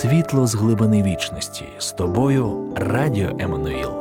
світло з глибини вічності. З тобою Радіо Еммануїл.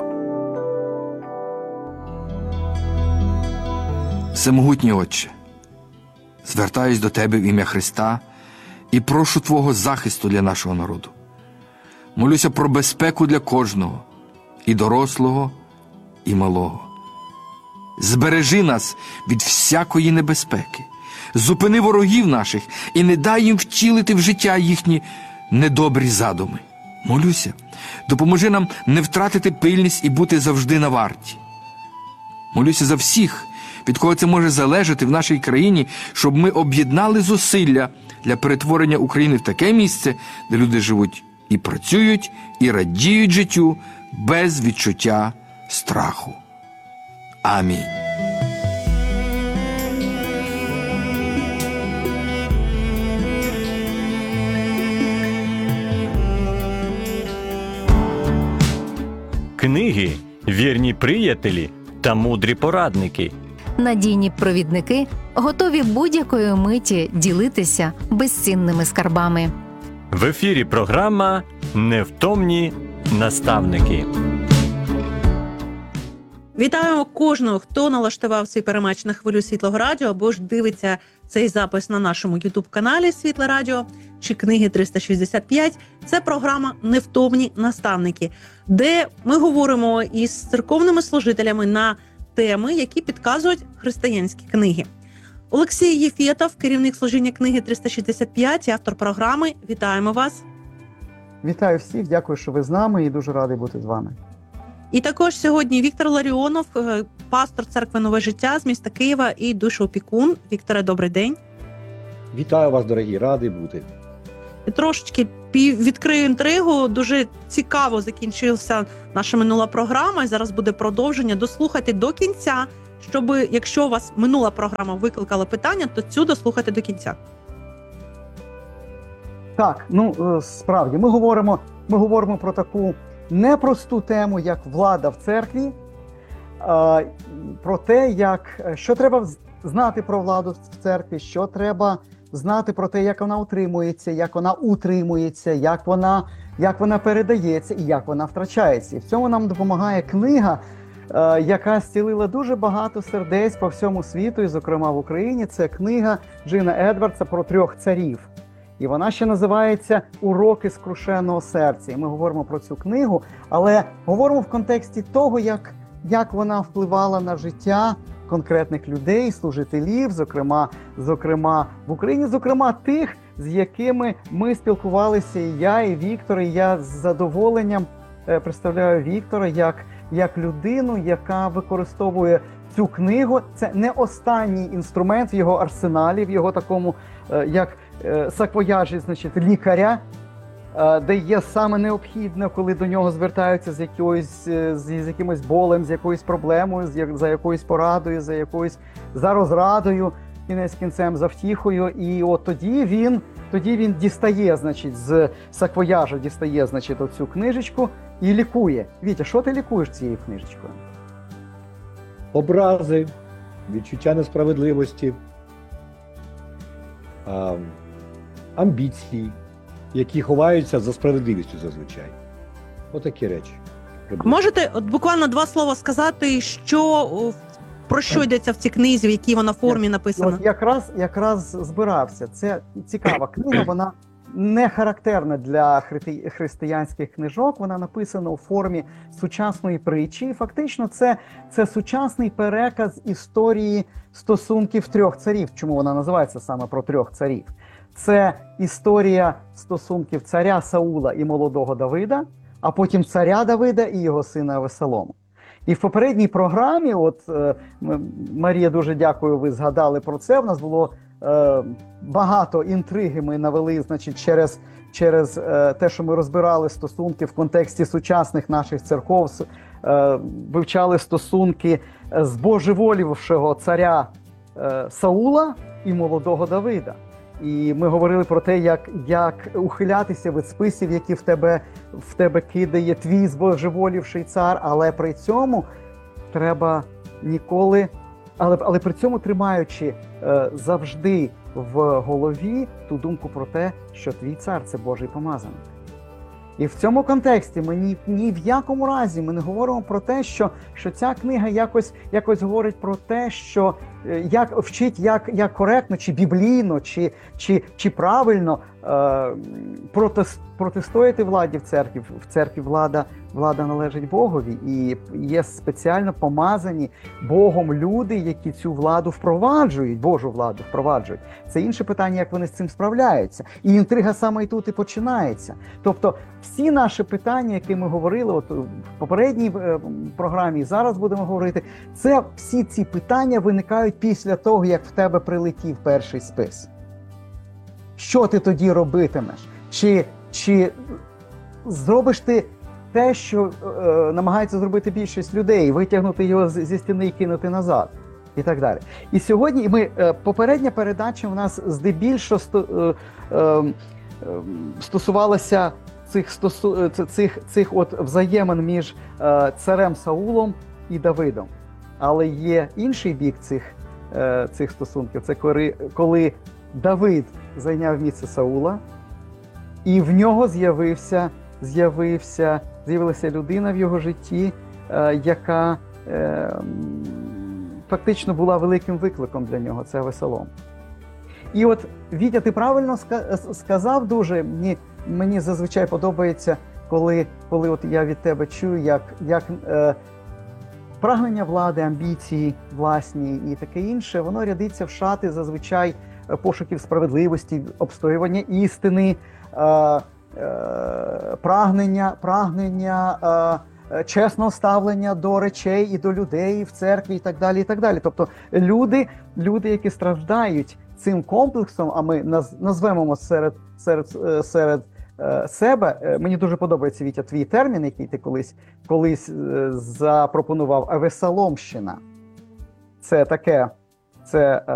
Всемогутній Отче, звертаюсь до Тебе в ім'я Христа і прошу Твого захисту для нашого народу. Молюся про безпеку для кожного, і дорослого, і малого. Збережи нас від всякої небезпеки. Зупини ворогів наших і не дай їм втілити в життя їхні недобрі задуми. Молюся, допоможи нам не втратити пильність і бути завжди на варті. Молюся за всіх, від кого це може залежати в нашій країні, щоб ми об'єднали зусилля для перетворення України в таке місце, де люди живуть і працюють, і радіють життю без відчуття страху. Амінь. Книги, вірні приятелі та мудрі порадники. Надійні провідники, готові будь-якої миті ділитися безцінними скарбами. В ефірі програма «Невтомні наставники». Вітаємо кожного, хто налаштував свій перемач на хвилю Світлого Радіо або ж дивиться цей запис на нашому YouTube-каналі Світле Радіо чи Книги 365. Це програма «Невтомні наставники», де ми говоримо із церковними служителями на теми, які підказують християнські книги. Олексій Єфєтов, керівник служіння Книги 365 і автор програми. Вітаємо вас. Вітаю всіх, дякую, що ви з нами і дуже радий бути з вами. І також сьогодні Віктор Ларіонов, пастор церкви «Нове життя» з міста Києва і душоопікун. Вікторе, добрий день. Вітаю вас, дорогі, радий бути. І трошечки відкрию інтригу. Дуже цікаво закінчилася наша минула програма, і зараз буде продовження. Дослухайте до кінця, щоб, якщо у вас минула програма викликала питання, то цю дослухайте до кінця. Так, справді, ми говоримо про таку непросту тему, як влада в церкві, про те, що треба знати про владу в церкві, що треба знати про те, як вона утримується, як вона передається і як вона втрачається. І в цьому нам допомагає книга, яка зцілила дуже багато сердець по всьому світу, і, зокрема, в Україні. Це книга Джина Едвардса про 3 царів. І вона ще називається «Уроки скрушеного серця». І ми говоримо про цю книгу, але говоримо в контексті того, як вона впливала на життя конкретних людей, служителів, зокрема в Україні, зокрема тих, з якими ми спілкувалися і я, і Віктор. І я з задоволенням представляю Віктора як людину, яка використовує цю книгу. Це не останній інструмент в його арсеналі, в його такому, як саквояжі, значить, лікаря, де є саме необхідне, коли до нього звертаються з якимось болем, з якоюсь проблемою, за якоюсь порадою, за розрадою, кінець кінцем, за втіхою. І от тоді він дістає, значить, з саквояжа оцю книжечку і лікує. Вітя, що ти лікуєш цією книжечкою? Образи, відчуття несправедливості, амбіції, які ховаються за справедливістю зазвичай. Отакі речі. Можете буквально 2 слова сказати, про що йдеться в цій книзі, в якій вона формі написана? Якраз збирався. Це цікава книга, вона не характерна для християнських книжок, вона написана у формі сучасної притчі. І фактично це сучасний переказ історії стосунків 3 царів. Чому вона називається саме про 3 царів? Це історія стосунків царя Саула і молодого Давида, а потім царя Давида і його сина Авесолома. І в попередній програмі, Марія, дуже дякую, ви згадали про це, в нас було багато інтриги, ми навели, значить, через те, що ми розбирали стосунки в контексті сучасних наших церков, вивчали стосунки збожеволівшого царя Саула і молодого Давида. І ми говорили про те, як ухилятися від списів, які в тебе кидає твій збожеволівший цар, але при цьому треба ніколи, але при цьому тримаючи завжди в голові ту думку про те, що твій цар – це Божий помазаник. І в цьому контексті ми ні в якому разі ми не говоримо про те, що ця книга якось говорить про те, що як вчить, як коректно, чи біблійно, чи правильно протистояти владі в церкві. В церкві влада належить Богові, і є спеціально помазані Богом люди, які цю владу впроваджують, Божу владу впроваджують. Це інше питання, як вони з цим справляються. І інтрига саме і тут і починається. Тобто всі наші питання, які ми говорили от в попередній програмі, і зараз будемо говорити, це всі ці питання виникають після того, як в тебе прилетів перший спис. Що ти тоді робитимеш? Чи зробиш ти те, що намагається зробити більшість людей, витягнути його зі стіни і кинути назад? І так далі. І сьогодні попередня передача у нас здебільшого стосувалася цих от взаємин між царем Саулом і Давидом. Але є інший бік цих стосунків. Це коли Давид зайняв місце Саула, і в нього з'явилася людина в його житті, яка фактично була великим викликом для нього, це Авесолом. І от, Вітя, ти правильно сказав дуже, мені зазвичай подобається, коли от я від тебе чую, як прагнення влади, амбіції власні і таке інше, воно рядиться в шати зазвичай пошуків справедливості, обстоювання істини, прагнення чесного ставлення до речей і до людей в церкві і так далі, і так далі. Тобто люди, які страждають цим комплексом, а ми назвемо серед себе, мені дуже подобається, Вітя, твій термін, який ти колись запропонував, Авесоломщина. Це